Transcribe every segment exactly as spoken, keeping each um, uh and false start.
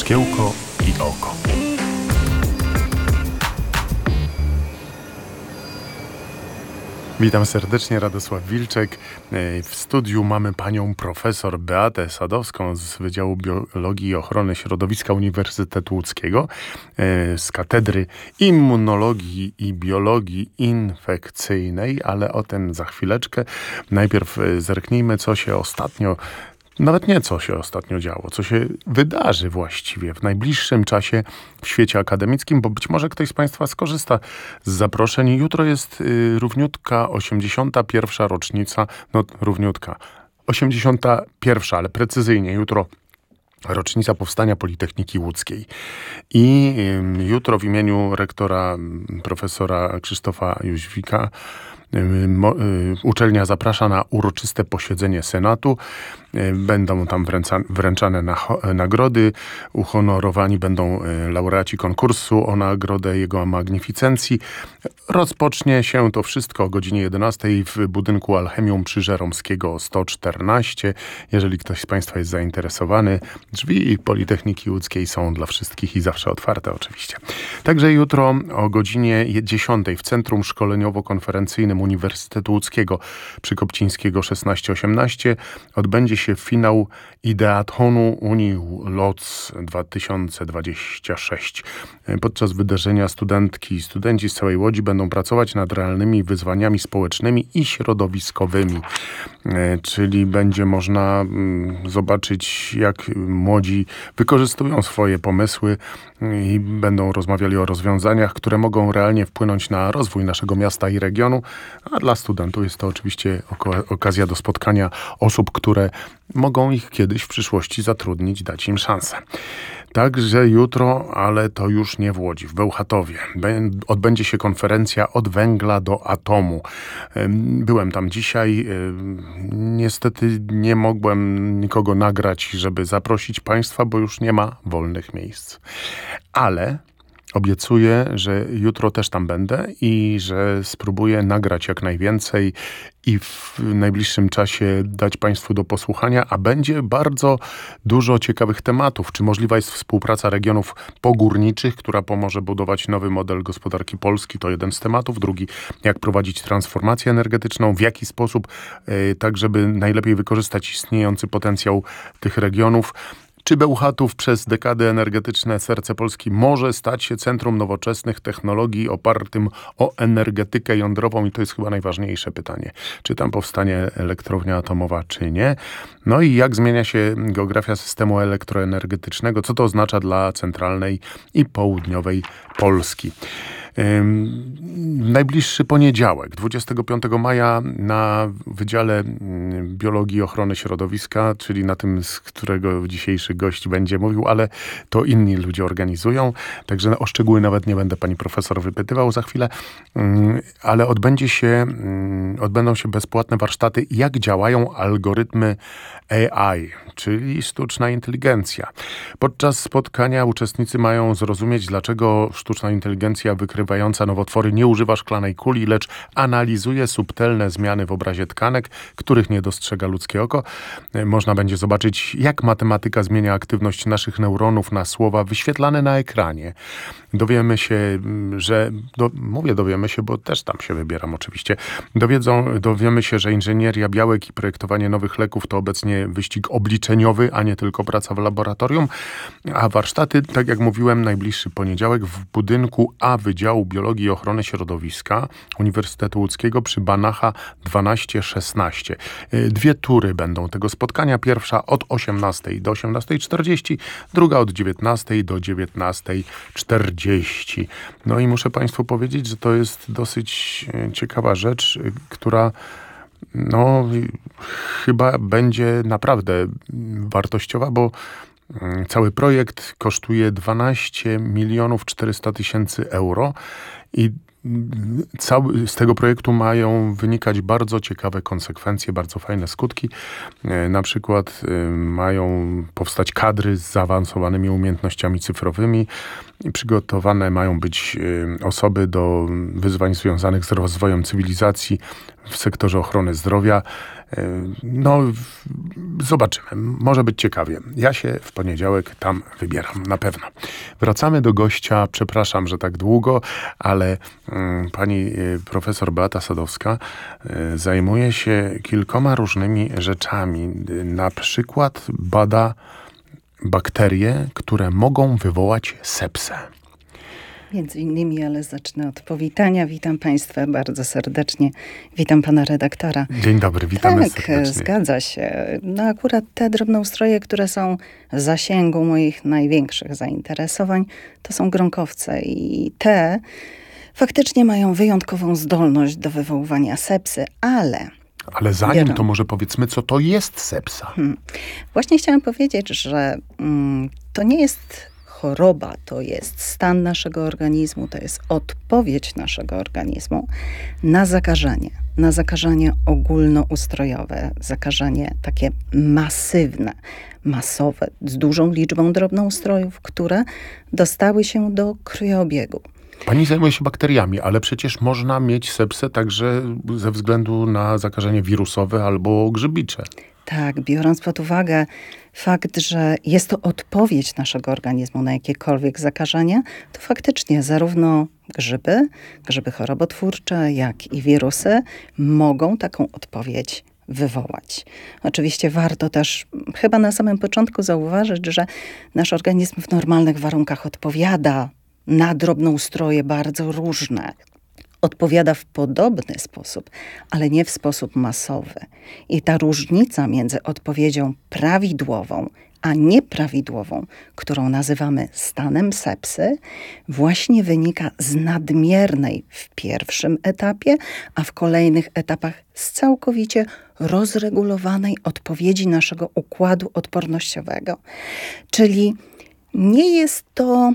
Szkiełko i oko. Witam serdecznie, Radosław Wilczek. W studiu mamy panią profesor Beatę Sadowską z Wydziału Biologii i Ochrony Środowiska Uniwersytetu Łódzkiego, z Katedry Immunologii i Biologii Infekcyjnej, ale o tym za chwileczkę. Najpierw zerknijmy, co się ostatnio Nawet nie co się ostatnio działo, co się wydarzy właściwie w najbliższym czasie w świecie akademickim, bo być może ktoś z Państwa skorzysta z zaproszeń. Jutro jest y, równiutka osiemdziesiąta pierwsza rocznica, no równiutka, osiemdziesiąta pierwsza, ale precyzyjnie jutro rocznica powstania Politechniki Łódzkiej. I y, jutro w imieniu rektora profesora Krzysztofa Jóźwika uczelnia zaprasza na uroczyste posiedzenie Senatu. Będą tam wręca, wręczane na, nagrody. Uhonorowani będą laureaci konkursu o nagrodę Jego Magnificencji. Rozpocznie się to wszystko o godzinie jedenastej w budynku Alchemium przy Żeromskiego sto czternaście. Jeżeli ktoś z Państwa jest zainteresowany, drzwi Politechniki Łódzkiej są dla wszystkich i zawsze otwarte oczywiście. Także jutro o godzinie dziesiątej w Centrum Szkoleniowo-Konferencyjnym Uniwersytetu Łódzkiego przy Kopcińskiego szesnaście osiemnaście odbędzie się finał Ideathonu Unii Łódź dwa tysiące dwadzieścia sześć. Podczas wydarzenia studentki i studenci z całej Łodzi będą pracować nad realnymi wyzwaniami społecznymi i środowiskowymi. Czyli będzie można zobaczyć, jak młodzi wykorzystują swoje pomysły i będą rozmawiali o rozwiązaniach, które mogą realnie wpłynąć na rozwój naszego miasta i regionu, a dla studentów jest to oczywiście okazja do spotkania osób, które mogą ich kiedyś w przyszłości zatrudnić, dać im szansę. Także jutro, ale to już nie w Łodzi, w Bełchatowie, odbędzie się konferencja Od węgla do atomu. Byłem tam dzisiaj. Niestety nie mogłem nikogo nagrać, żeby zaprosić Państwa, bo już nie ma wolnych miejsc. Ale obiecuję, że jutro też tam będę i że spróbuję nagrać jak najwięcej i w najbliższym czasie dać Państwu do posłuchania, a będzie bardzo dużo ciekawych tematów. Czy możliwa jest współpraca regionów pogórniczych, która pomoże budować nowy model gospodarki Polski? To jeden z tematów. Drugi, jak prowadzić transformację energetyczną, w jaki sposób, yy, tak żeby najlepiej wykorzystać istniejący potencjał tych regionów. Czy Bełchatów przez dekady energetyczne serce Polski może stać się centrum nowoczesnych technologii opartym o energetykę jądrową? I to jest chyba najważniejsze pytanie. Czy tam powstanie elektrownia atomowa, czy nie? No i jak zmienia się geografia systemu elektroenergetycznego? Co to oznacza dla centralnej i południowej Polski? Najbliższy poniedziałek, dwudziestego piątego maja, na Wydziale Biologii i Ochrony Środowiska, czyli na tym, z którego dzisiejszy gość będzie mówił, ale to inni ludzie organizują, także o szczegóły nawet nie będę pani profesor wypytywał za chwilę, ale odbędzie się, odbędą się bezpłatne warsztaty, jak działają algorytmy A I, czyli sztuczna inteligencja. Podczas spotkania uczestnicy mają zrozumieć, dlaczego sztuczna inteligencja wykrywająca nowotwory nie używa szklanej kuli, lecz analizuje subtelne zmiany w obrazie tkanek, których nie dostrzega ludzkie oko. Można będzie zobaczyć, jak matematyka zmienia aktywność naszych neuronów na słowa wyświetlane na ekranie. Dowiemy się, że... Do, mówię dowiemy się, bo też tam się wybieram oczywiście. Dowiedzą, dowiemy się, że inżynieria białek i projektowanie nowych leków to obecnie wyścig obliczeniowy, a nie tylko praca w laboratorium. A warsztaty, tak jak mówiłem, najbliższy poniedziałek w budynku A Wydziału Biologii i Ochrony Środowiska Uniwersytetu Łódzkiego przy Banacha dwanaście szesnaście. Dwie tury będą tego spotkania. Pierwsza od osiemnastej do osiemnastej czterdzieści, druga od dziewiętnastej do dziewiętnastej czterdzieści. No i muszę Państwu powiedzieć, że to jest dosyć ciekawa rzecz, która no chyba będzie naprawdę wartościowa, bo cały projekt kosztuje dwanaście milionów czterysta tysięcy euro i cały, z tego projektu mają wynikać bardzo ciekawe konsekwencje, bardzo fajne skutki. Na przykład mają powstać kadry z zaawansowanymi umiejętnościami cyfrowymi. Przygotowane mają być osoby do wyzwań związanych z rozwojem cywilizacji w sektorze ochrony zdrowia. No, zobaczymy. Może być ciekawie. Ja się w poniedziałek tam wybieram, na pewno. Wracamy do gościa. Przepraszam, że tak długo, ale mm, pani profesor Beata Sadowska y, zajmuje się kilkoma różnymi rzeczami. Na przykład bada bakterie, które mogą wywołać sepsę. Między innymi, ale zacznę od powitania. Witam Państwa bardzo serdecznie. Witam Pana redaktora. Dzień dobry, witamy tak, serdecznie. Tak, zgadza się. No akurat te drobnoustroje, które są w zasięgu moich największych zainteresowań, to są gronkowce i te faktycznie mają wyjątkową zdolność do wywoływania sepsy, ale... Ale zanim to może powiedzmy, co to jest sepsa. Hmm. Właśnie chciałam powiedzieć, że mm, to nie jest choroba, to jest stan naszego organizmu, to jest odpowiedź naszego organizmu na zakażenie, na zakażenie ogólnoustrojowe, zakażenie takie masywne, masowe, z dużą liczbą drobnoustrojów, które dostały się do krwiobiegu. Pani zajmuje się bakteriami, ale przecież można mieć sepsę także ze względu na zakażenie wirusowe albo grzybicze. Tak, biorąc pod uwagę fakt, że jest to odpowiedź naszego organizmu na jakiekolwiek zakażenie, to faktycznie zarówno grzyby, grzyby chorobotwórcze, jak i wirusy mogą taką odpowiedź wywołać. Oczywiście warto też chyba na samym początku zauważyć, że nasz organizm w normalnych warunkach odpowiada na drobnoustroje bardzo różne. Odpowiada w podobny sposób, ale nie w sposób masowy. I ta różnica między odpowiedzią prawidłową a nieprawidłową, którą nazywamy stanem sepsy, właśnie wynika z nadmiernej w pierwszym etapie, a w kolejnych etapach z całkowicie rozregulowanej odpowiedzi naszego układu odpornościowego. Czyli nie jest to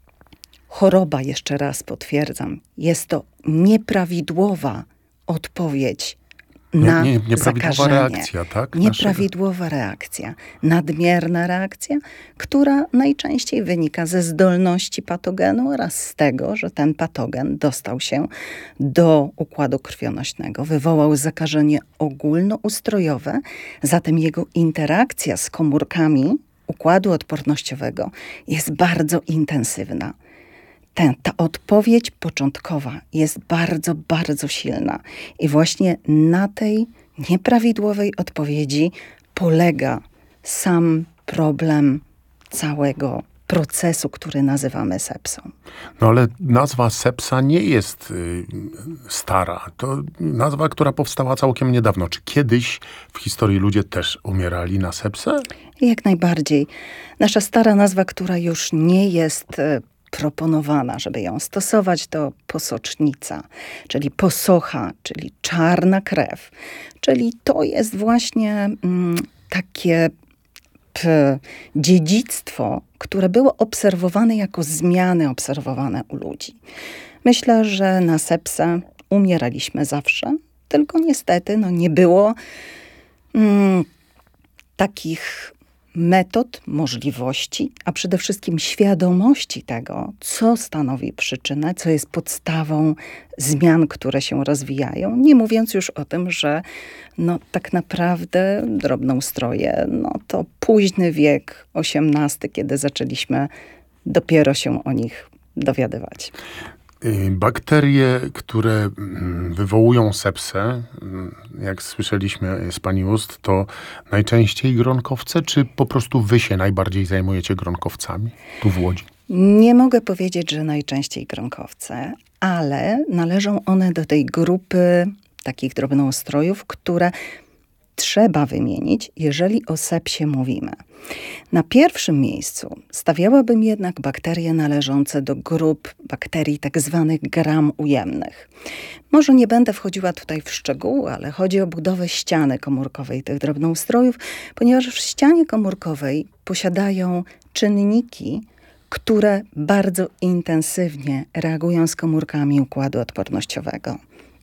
choroba, jeszcze raz potwierdzam, jest to nieprawidłowa odpowiedź na nie, nie, nieprawidłowa zakażenie. reakcja, tak? Nieprawidłowa reakcja, nadmierna reakcja, która najczęściej wynika ze zdolności patogenu oraz z tego, że ten patogen dostał się do układu krwionośnego, wywołał zakażenie ogólnoustrojowe, zatem jego interakcja z komórkami układu odpornościowego jest bardzo intensywna. Ten, ta odpowiedź początkowa jest bardzo, bardzo silna. I właśnie na tej nieprawidłowej odpowiedzi polega sam problem całego procesu, który nazywamy sepsą. No ale nazwa sepsa nie jest y, stara. To nazwa, która powstała całkiem niedawno. Czy kiedyś w historii ludzie też umierali na sepsę? Jak najbardziej. Nasza stara nazwa, która już nie jest y, proponowana, żeby ją stosować, to posocznica, czyli posocha, czyli czarna krew. Czyli to jest właśnie mm, takie p, dziedzictwo, które było obserwowane jako zmiany obserwowane u ludzi. Myślę, że na sepsę umieraliśmy zawsze, tylko niestety no, nie było mm, takich metod, możliwości, a przede wszystkim świadomości tego, co stanowi przyczynę, co jest podstawą zmian, które się rozwijają. Nie mówiąc już o tym, że no, tak naprawdę drobnoustroje, no, to późny wiek osiemnasty, kiedy zaczęliśmy dopiero się o nich dowiadywać. Bakterie, które wywołują sepsę, jak słyszeliśmy z pani ust, to najczęściej gronkowce, czy po prostu wy się najbardziej zajmujecie gronkowcami tu w Łodzi? Nie mogę powiedzieć, że najczęściej gronkowce, ale należą one do tej grupy takich drobnoustrojów, które trzeba wymienić, jeżeli o sepsie mówimy. Na pierwszym miejscu stawiałabym jednak bakterie należące do grup bakterii tak zwanych gram ujemnych. Może nie będę wchodziła tutaj w szczegóły, ale chodzi o budowę ściany komórkowej tych drobnoustrojów, ponieważ w ścianie komórkowej posiadają czynniki, które bardzo intensywnie reagują z komórkami układu odpornościowego.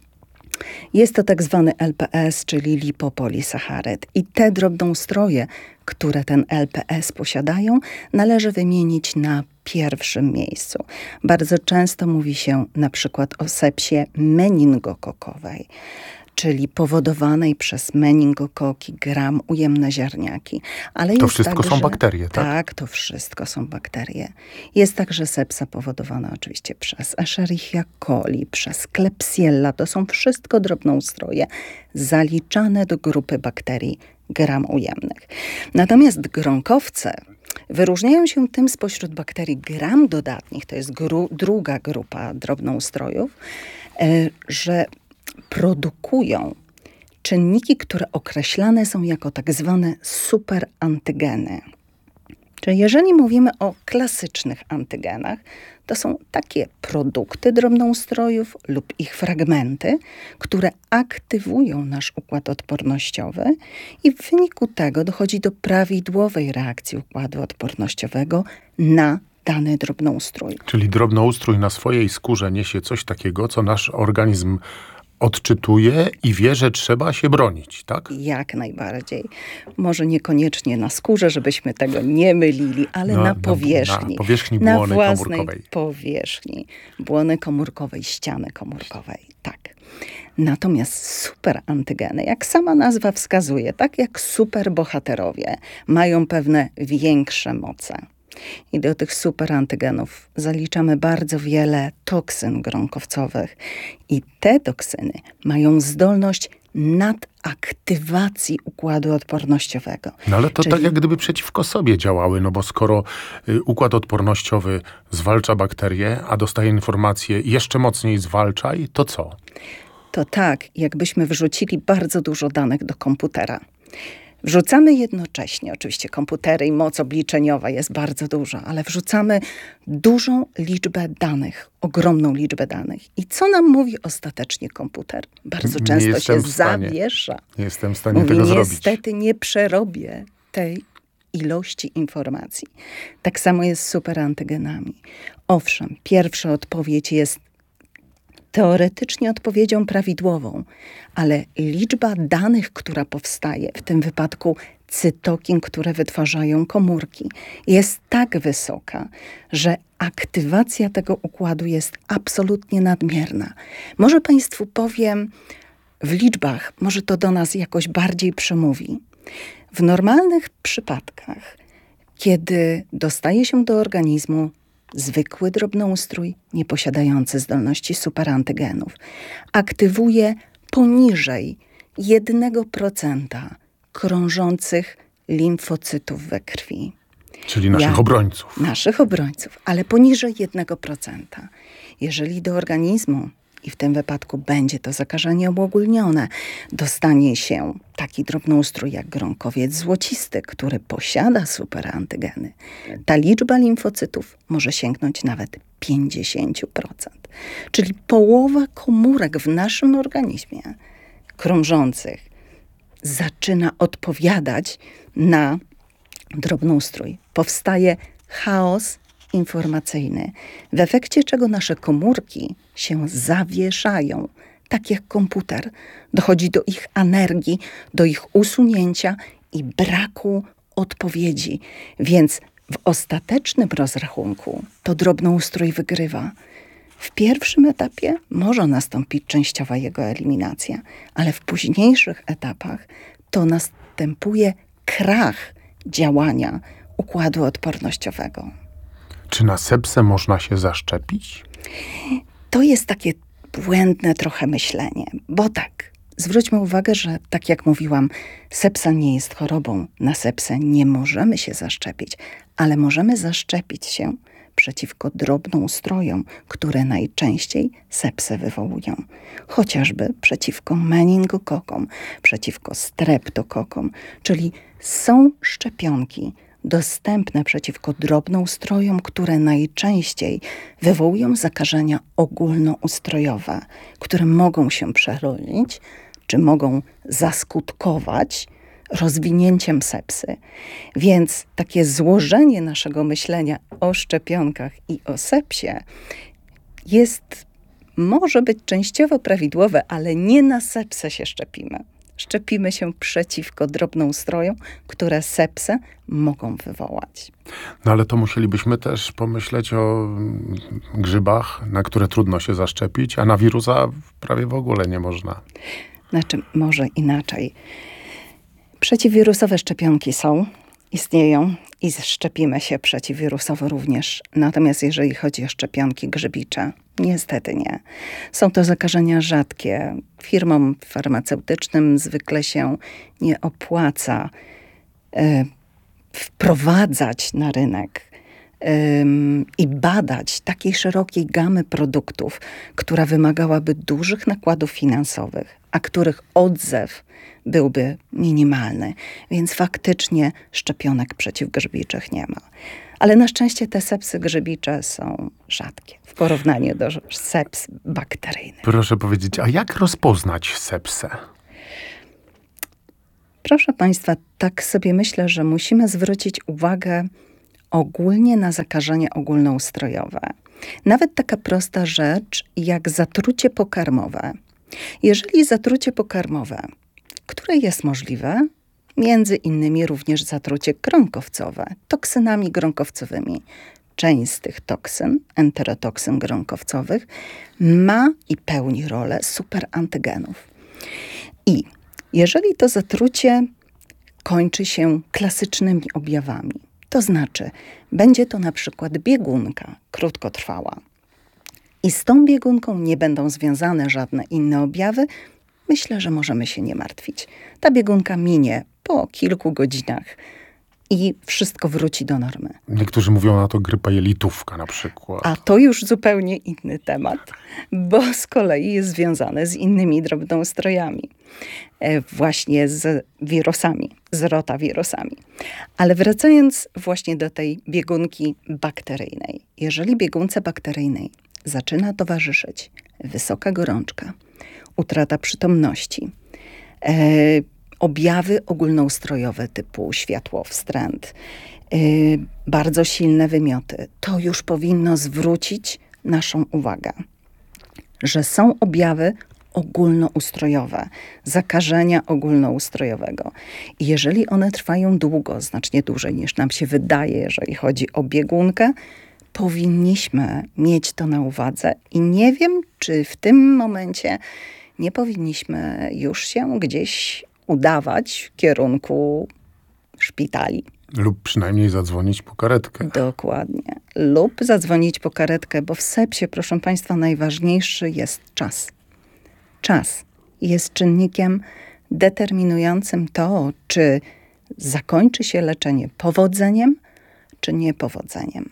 Jest to tak zwany L P S, czyli lipopolisacharyd. I te drobnoustroje, które ten L P S posiadają, należy wymienić na pierwszym miejscu. Bardzo często mówi się na przykład o sepsie meningokokowej, czyli powodowanej przez meningokoki, gram ujemne ziarniaki. Ale To jest wszystko także, są bakterie, tak? Tak, to wszystko są bakterie. Jest także sepsa powodowana oczywiście przez Escherichia coli, przez Klebsiella. To są wszystko drobnoustroje zaliczane do grupy bakterii gram ujemnych. Natomiast gronkowce wyróżniają się tym spośród bakterii gram dodatnich, to jest gru, druga grupa drobnoustrojów, e, że produkują czynniki, które określane są jako tak zwane superantygeny. Czyli jeżeli mówimy o klasycznych antygenach, to są takie produkty drobnoustrojów lub ich fragmenty, które aktywują nasz układ odpornościowy i w wyniku tego dochodzi do prawidłowej reakcji układu odpornościowego na dany drobnoustrój. Czyli drobnoustrój na swojej skórze niesie coś takiego, co nasz organizm odczytuje i wie, że trzeba się bronić, tak? Jak najbardziej. Może niekoniecznie na skórze, żebyśmy tego nie mylili, ale Na- na na- powierzchni. na powierzchni na błony własnej komórkowej. powierzchni błony komórkowej, ściany komórkowej. Tak. Natomiast superantygeny, jak sama nazwa wskazuje, tak jak superbohaterowie, mają pewne większe moce. I do tych superantygenów zaliczamy bardzo wiele toksyn gronkowcowych. I te toksyny mają zdolność nadaktywacji układu odpornościowego. No ale to Czyli tak jak gdyby przeciwko sobie działały, no bo skoro y, układ odpornościowy zwalcza bakterie, a dostaje informację jeszcze mocniej zwalczaj, to co? to tak, jakbyśmy wrzucili bardzo dużo danych do komputera. Wrzucamy jednocześnie, oczywiście komputery i moc obliczeniowa jest bardzo duża, ale wrzucamy dużą liczbę danych, ogromną liczbę danych. I co nam mówi ostatecznie komputer? Bardzo Nie często jestem się w stanie. zawiesza. Nie jestem w stanie Mówi, tego zrobić. niestety nie przerobię tej ilości informacji. Tak samo jest z superantygenami. Owszem, pierwsza odpowiedź jest teoretycznie odpowiedzią prawidłową, ale liczba danych, która powstaje, w tym wypadku cytokin, które wytwarzają komórki, jest tak wysoka, że aktywacja tego układu jest absolutnie nadmierna. Może Państwu powiem w liczbach, może to do nas jakoś bardziej przemówi. W normalnych przypadkach, kiedy dostaje się do organizmu zwykły drobnoustrój, nieposiadający zdolności superantygenów, aktywuje poniżej jednego procenta krążących limfocytów we krwi. Czyli naszych Jak obrońców. Naszych obrońców, ale poniżej jednego procenta. Jeżeli do organizmu, i w tym wypadku będzie to zakażenie uogólnione, dostanie się taki drobnoustrój jak gronkowiec złocisty, który posiada superantygeny, ta liczba limfocytów może sięgnąć nawet pięćdziesiąt procent. Czyli połowa komórek w naszym organizmie krążących zaczyna odpowiadać na drobnoustrój. Powstaje chaos informacyjny, w efekcie czego nasze komórki się zawieszają, tak jak komputer. Dochodzi do ich energii, do ich usunięcia i braku odpowiedzi. Więc w ostatecznym rozrachunku to drobnoustrój wygrywa. W pierwszym etapie może nastąpić częściowa jego eliminacja, ale w późniejszych etapach to następuje krach działania układu odpornościowego. Czy na sepsę można się zaszczepić? To jest takie błędne trochę myślenie, bo tak, zwróćmy uwagę, że tak jak mówiłam, sepsa nie jest chorobą. Na sepsę nie możemy się zaszczepić, ale możemy zaszczepić się przeciwko drobnoustrojom, które najczęściej sepsę wywołują. Chociażby przeciwko meningokokom, przeciwko streptokokom, czyli są szczepionki dostępne przeciwko drobnoustrojom, które najczęściej wywołują zakażenia ogólnoustrojowe, które mogą się przerodzić, czy mogą zaskutkować rozwinięciem sepsy. Więc takie złożenie naszego myślenia o szczepionkach i o sepsie jest, może być częściowo prawidłowe, ale nie na sepsę się szczepimy. Szczepimy się przeciwko drobnoustrojom, które sepsę mogą wywołać. No ale to musielibyśmy też pomyśleć o grzybach, na które trudno się zaszczepić, a na wirusa prawie w ogóle nie można. Znaczy, może inaczej. Przeciwwirusowe szczepionki są, istnieją i szczepimy się przeciwwirusowo również. Natomiast jeżeli chodzi o szczepionki grzybicze, niestety nie. Są to zakażenia rzadkie. Firmom farmaceutycznym zwykle się nie opłaca y, wprowadzać na rynek y, i badać takiej szerokiej gamy produktów, która wymagałaby dużych nakładów finansowych, a których odzew byłby minimalny. Więc faktycznie szczepionek przeciwgrzybiczych nie ma. Ale na szczęście te sepsy grzybicze są rzadkie w porównaniu do seps bakteryjnych. Proszę powiedzieć, a jak rozpoznać sepsę? Proszę Państwa, tak sobie myślę, że musimy zwrócić uwagę ogólnie na zakażenia ogólnoustrojowe. Nawet taka prosta rzecz jak zatrucie pokarmowe. Jeżeli zatrucie pokarmowe, które jest możliwe, między innymi również zatrucie gronkowcowe, toksynami gronkowcowymi. Część z tych toksyn, enterotoksyn gronkowcowych, ma i pełni rolę superantygenów. I jeżeli to zatrucie kończy się klasycznymi objawami, to znaczy będzie to na przykład biegunka krótkotrwała i z tą biegunką nie będą związane żadne inne objawy, myślę, że możemy się nie martwić. Ta biegunka minie po kilku godzinach i wszystko wróci do normy. Niektórzy mówią na to grypa jelitówka na przykład. A to już zupełnie inny temat, bo z kolei jest związane z innymi drobnoustrojami. E, właśnie z wirusami, z rotawirusami. Ale wracając właśnie do tej biegunki bakteryjnej. Jeżeli biegunce bakteryjnej zaczyna towarzyszyć wysoka gorączka, utrata przytomności, e, objawy ogólnoustrojowe typu światłowstręt, e, bardzo silne wymioty, to już powinno zwrócić naszą uwagę, że są objawy ogólnoustrojowe, zakażenia ogólnoustrojowego. I jeżeli one trwają długo, znacznie dłużej niż nam się wydaje, jeżeli chodzi o biegunkę, powinniśmy mieć to na uwadze i nie wiem, czy w tym momencie nie powinniśmy już się gdzieś udawać w kierunku szpitali. Lub przynajmniej zadzwonić po karetkę. Dokładnie. Lub zadzwonić po karetkę, bo w sepsie, proszę Państwa, najważniejszy jest czas. Czas jest czynnikiem determinującym to, czy zakończy się leczenie powodzeniem, czy niepowodzeniem.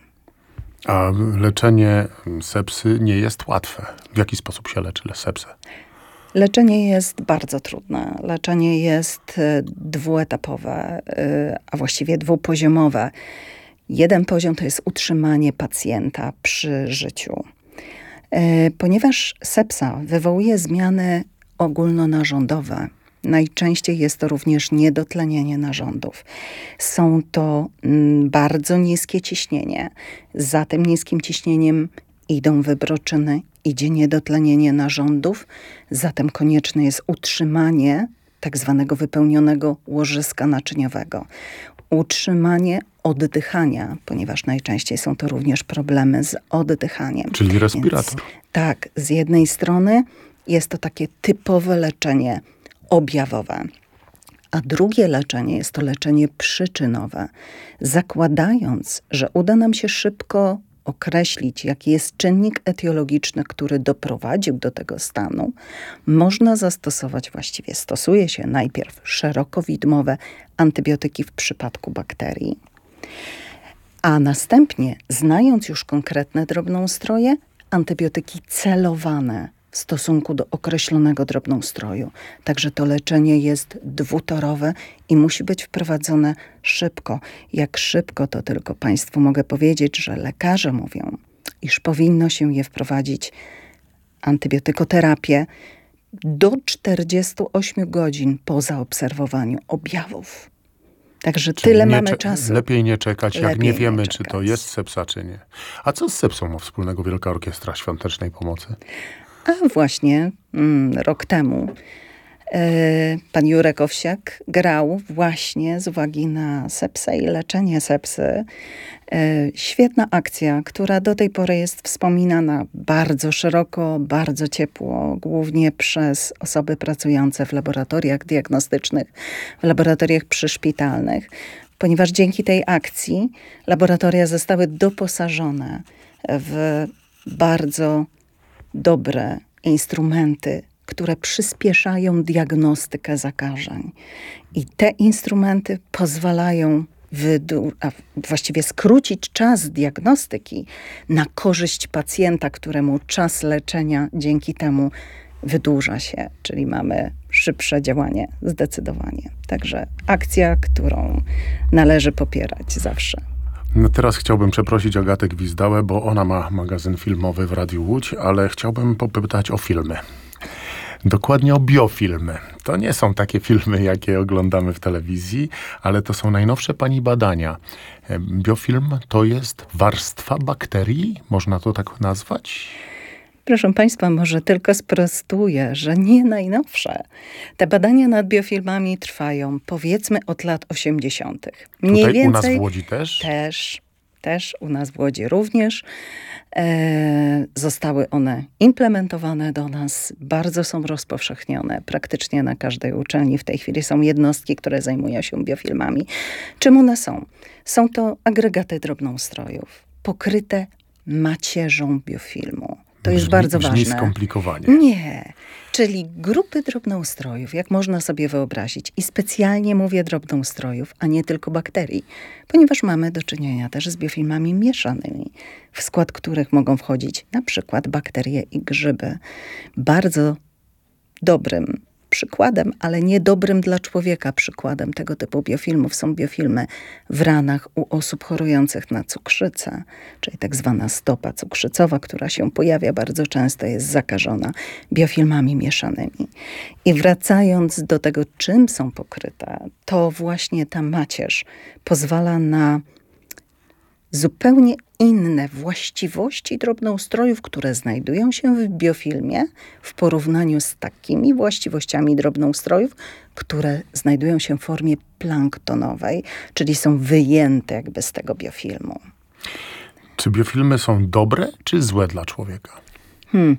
A leczenie sepsy nie jest łatwe. W jaki sposób się leczy sepsę? Leczenie jest bardzo trudne. Leczenie jest dwuetapowe, a właściwie dwupoziomowe. Jeden poziom to jest utrzymanie pacjenta przy życiu. Ponieważ sepsa wywołuje zmiany ogólnonarządowe, najczęściej jest to również niedotlenienie narządów. Są to mm, bardzo niskie ciśnienie. Za tym niskim ciśnieniem idą wybroczyny, idzie niedotlenienie narządów, zatem konieczne jest utrzymanie tak zwanego wypełnionego łożyska naczyniowego. Utrzymanie oddychania, ponieważ najczęściej są to również problemy z oddychaniem. Czyli respirator. Więc, tak, z jednej strony jest to takie typowe leczenie objawowe, a drugie leczenie jest to leczenie przyczynowe. Zakładając, że uda nam się szybko określić, jaki jest czynnik etiologiczny, który doprowadził do tego stanu, można zastosować, właściwie stosuje się najpierw szerokowidmowe antybiotyki w przypadku bakterii, a następnie, znając już konkretne drobnoustroje, antybiotyki celowane w stosunku do określonego drobnoustroju. Także to leczenie jest dwutorowe i musi być wprowadzone szybko. Jak szybko, to tylko Państwu mogę powiedzieć, że lekarze mówią, iż powinno się je wprowadzić antybiotykoterapię do czterdziestu ośmiu godzin po zaobserwowaniu objawów. Także Czyli tyle nie mamy cze- czasu. Lepiej nie czekać, jak Lepiej nie nie wiemy, czy czekać. to jest sepsa, czy nie. A co z sepsą ma wspólnego Wielka Orkiestra Świątecznej Pomocy? A właśnie mm, rok temu Pan Jurek Owsiak grał właśnie z uwagi na sepsę i leczenie sepsy. Świetna akcja, która do tej pory jest wspominana bardzo szeroko, bardzo ciepło, głównie przez osoby pracujące w laboratoriach diagnostycznych, w laboratoriach przyszpitalnych, ponieważ dzięki tej akcji laboratoria zostały doposażone w bardzo dobre instrumenty, które przyspieszają diagnostykę zakażeń. I te instrumenty pozwalają wydu- a właściwie skrócić czas diagnostyki na korzyść pacjenta, któremu czas leczenia dzięki temu wydłuża się, czyli mamy szybsze działanie zdecydowanie. Także akcja, którą należy popierać zawsze. No teraz chciałbym przeprosić Agatę Gwizdałę, bo ona ma magazyn filmowy w Radiu Łódź, ale chciałbym popytać o filmy. Dokładnie o biofilmy. To nie są takie filmy, jakie oglądamy w telewizji, ale to są najnowsze pani badania. Biofilm to jest warstwa bakterii, można to tak nazwać? Proszę Państwa, może tylko sprostuję, że nie najnowsze. Te badania nad biofilmami trwają powiedzmy od lat osiemdziesiątych. Mniej Tutaj więcej, u nas w Łodzi też? Też, też u nas w Łodzi również. E, zostały one implementowane do nas, bardzo są rozpowszechnione. Praktycznie na każdej uczelni w tej chwili są jednostki, które zajmują się biofilmami. Czym one są? Są to agregaty drobnoustrojów, pokryte macierzą biofilmu. To jest brzmi, bardzo brzmi ważne. skomplikowanie. Nie, czyli grupy drobnoustrojów, jak można sobie wyobrazić. I specjalnie mówię drobnoustrojów, a nie tylko bakterii, ponieważ mamy do czynienia też z biofilmami mieszanymi, w skład których mogą wchodzić na przykład bakterie i grzyby. Bardzo dobrym przykładem, ale niedobrym dla człowieka przykładem tego typu biofilmów są biofilmy w ranach u osób chorujących na cukrzycę, czyli tak zwana stopa cukrzycowa, która się pojawia bardzo często, jest zakażona biofilmami mieszanymi. I wracając do tego, czym są pokryte, to właśnie ta macierz pozwala na zupełnie inne właściwości drobnoustrojów, które znajdują się w biofilmie w porównaniu z takimi właściwościami drobnoustrojów, które znajdują się w formie planktonowej, czyli są wyjęte jakby z tego biofilmu. Czy biofilmy są dobre, czy złe dla człowieka? Hmm.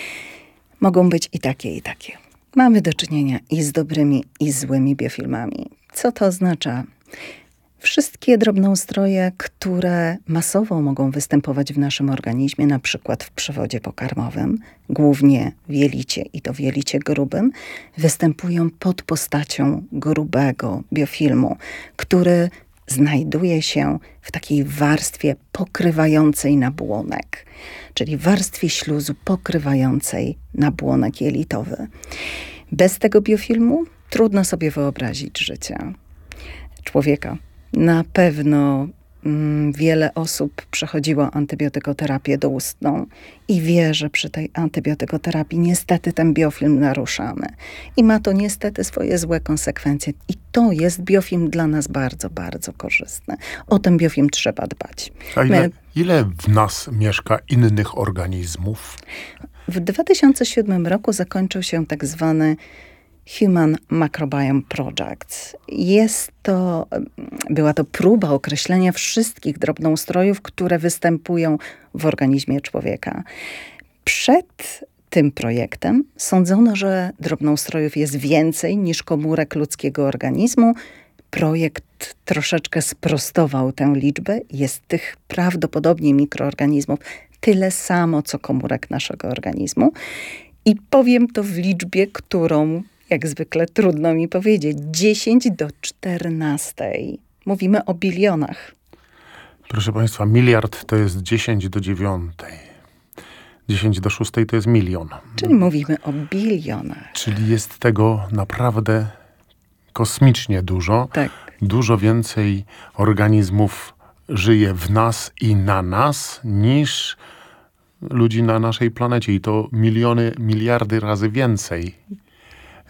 Mogą być i takie, i takie. Mamy do czynienia i z dobrymi, i z złymi biofilmami. Co to oznacza? Wszystkie drobnoustroje, które masowo mogą występować w naszym organizmie, na przykład w przewodzie pokarmowym, głównie w jelicie i to w jelicie grubym, występują pod postacią grubego biofilmu, który znajduje się w takiej warstwie pokrywającej nabłonek, czyli warstwie śluzu pokrywającej nabłonek jelitowy. Bez tego biofilmu trudno sobie wyobrazić życie człowieka. Na pewno mm, wiele osób przechodziło antybiotykoterapię doustną i wie, że przy tej antybiotykoterapii niestety ten biofilm naruszamy. I ma to niestety swoje złe konsekwencje. I to jest biofilm dla nas bardzo, bardzo korzystny. O ten biofilm trzeba dbać. A ile, My, ile w nas mieszka innych organizmów? w dwa tysiące siódmym roku zakończył się tak zwany Human Microbiome Project. Jest to, była to próba określenia wszystkich drobnoustrojów, które występują w organizmie człowieka. Przed tym projektem sądzono, że drobnoustrojów jest więcej niż komórek ludzkiego organizmu. Projekt troszeczkę sprostował tę liczbę. Jest tych prawdopodobnie mikroorganizmów tyle samo, co komórek naszego organizmu. I powiem to w liczbie, którą jak zwykle trudno mi powiedzieć, dziesięć do czternastej. Mówimy o bilionach. Proszę Państwa, miliard to jest dziesięć do dziewiątej. dziesięć do szóstej to jest milion. Czyli mówimy o bilionach. Czyli jest tego naprawdę kosmicznie dużo. Tak. Dużo więcej organizmów żyje w nas i na nas niż ludzi na naszej planecie. I to miliony, miliardy razy więcej.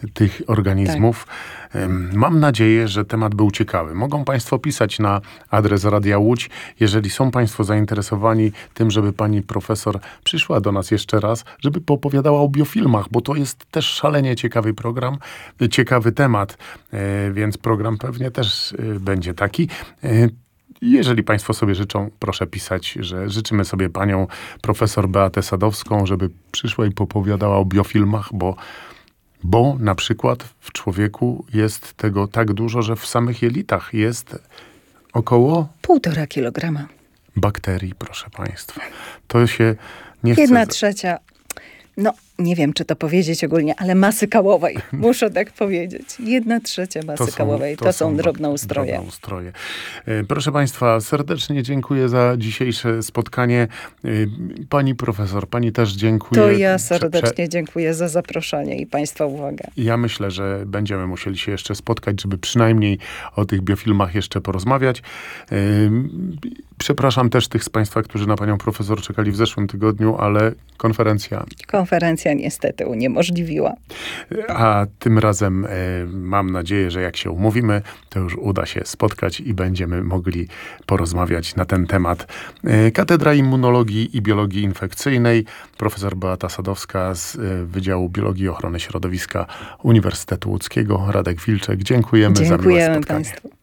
tych organizmów. Mam nadzieję, że temat był ciekawy. Mogą Państwo pisać na adres Radia Łódź, jeżeli są Państwo zainteresowani tym, żeby pani profesor przyszła do nas jeszcze raz, żeby poopowiadała o biofilmach, bo to jest też szalenie ciekawy program, ciekawy temat, więc program pewnie też będzie taki. Jeżeli Państwo sobie życzą, proszę pisać, że życzymy sobie panią profesor Beatę Sadowską, żeby przyszła i popowiadała o biofilmach, bo, bo na przykład w człowieku jest tego tak dużo, że w samych jelitach jest około Półtora kilograma. bakterii, proszę Państwa. To się nie chce... Jedna trzecia, no nie wiem, czy to powiedzieć ogólnie, ale masy kałowej. Muszę tak powiedzieć. Jedna trzecia masy To są- kałowej. To, to są są drobnoustroje. drobnoustroje. E, Proszę Państwa, serdecznie dziękuję za dzisiejsze spotkanie. E, Pani profesor, pani też dziękuję. To ja Prze- serdecznie dziękuję za zaproszenie i Państwa uwagę. Ja myślę, że będziemy musieli się jeszcze spotkać, żeby przynajmniej o tych biofilmach jeszcze porozmawiać. Ym, Przepraszam też tych z Państwa, którzy na panią profesor czekali w zeszłym tygodniu, ale konferencja. Konferencja niestety uniemożliwiła. A tym razem e, mam nadzieję, że jak się umówimy, to już uda się spotkać i będziemy mogli porozmawiać na ten temat. E, Katedra Immunologii i Biologii Infekcyjnej, profesor Beata Sadowska z e, Wydziału Biologii i Ochrony Środowiska Uniwersytetu Łódzkiego, Radek Wilczek. Dziękujemy, za miłe Dziękujemy spotkanie. Państwu.